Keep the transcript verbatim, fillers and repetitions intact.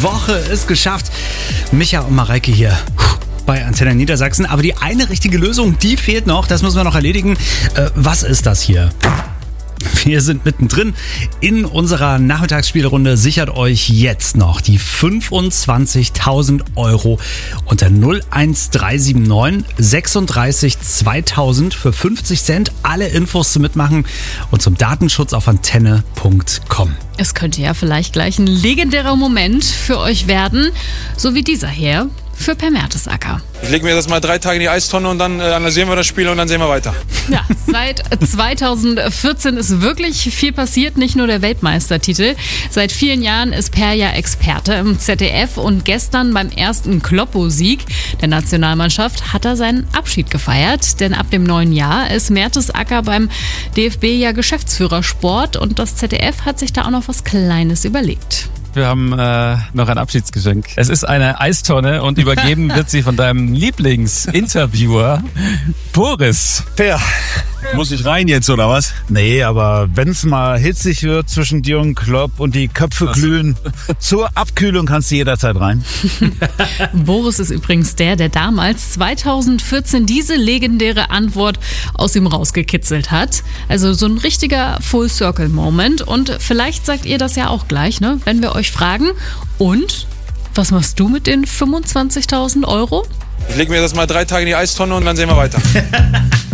Woche ist geschafft. Micha und Mareike hier bei Antenne Niedersachsen. Aber die eine richtige Lösung, die fehlt noch. Das müssen wir noch erledigen. Äh, was ist das hier? Wir sind mittendrin in unserer Nachmittagsspielrunde. Sichert euch jetzt noch die fünfundzwanzigtausend Euro unter null eins drei sieben neun sechsunddreißig zweitausend für fünfzig Cent. Alle Infos zum Mitmachen und zum Datenschutz auf antenne punkt com. Es könnte ja vielleicht gleich ein legendärer Moment für euch werden, so wie dieser hier für Per Mertesacker. Ich lege mir das mal drei Tage in die Eistonne und dann äh, analysieren wir das Spiel und dann sehen wir weiter. Ja, seit zweitausendvierzehn ist wirklich viel passiert, nicht nur der Weltmeistertitel. Seit vielen Jahren ist Per ja Experte im Z D F und gestern beim ersten Kloppo-Sieg der Nationalmannschaft hat er seinen Abschied gefeiert. Denn ab dem neuen Jahr ist Mertesacker beim D F B ja Geschäftsführer Sport und das Z D F hat sich da auch noch was Kleines überlegt. Wir haben äh, noch ein Abschiedsgeschenk. Es ist eine Eistonne und übergeben wird sie von deinem Lieblingsinterviewer Boris. Per, muss ich rein jetzt oder was? Nee, aber wenn es mal hitzig wird zwischen dir und Klopp und die Köpfe was? glühen, zur Abkühlung kannst du jederzeit rein. Boris ist übrigens der, der damals zweitausendvierzehn diese legendäre Antwort aus ihm rausgekitzelt hat. Also so ein richtiger Full-Circle-Moment. Und vielleicht sagt ihr das ja auch gleich, ne? Wenn wir euch fragen. Und was machst du mit den fünfundzwanzigtausend Euro? Ich lege mir das mal drei Tage in die Eistonne und dann sehen wir weiter.